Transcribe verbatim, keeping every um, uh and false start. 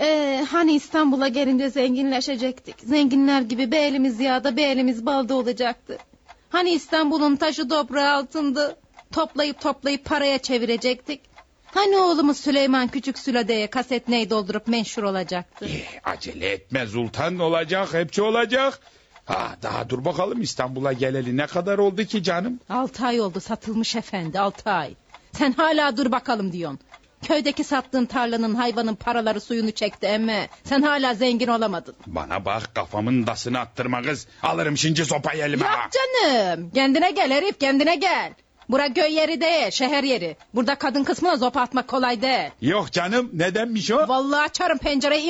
Ee, hani İstanbul'a gelince zenginleşecektik. Zenginler gibi bir elimiz yağda bir elimiz balda olacaktı. Hani İstanbul'un taşı toprağı altındı. Toplayıp toplayıp paraya çevirecektik. Hani oğlumuz Süleyman Küçük Sülade'ye kaset ney doldurup menşhur olacaktı. Eh, acele etme Zultan, olacak, hepsi olacak. Ha, daha dur bakalım, İstanbul'a geleli ne kadar oldu ki canım? Altı ay oldu satılmış efendi, altı ay. Sen hala dur bakalım diyorsun. Köydeki sattığın tarlanın hayvanın paraları suyunu çekti emme. Sen hala zengin olamadın. Bana bak, kafamın dasını attırma kız. Alırım şimdi sopayı elime. Yok canım, kendine gel herif, kendine gel. Bura köy yeri değil, şehir yeri. Burada kadın kısmına zopa atmak kolay değil. Yok canım, nedenmiş o? Vallahi açarım pencereyi.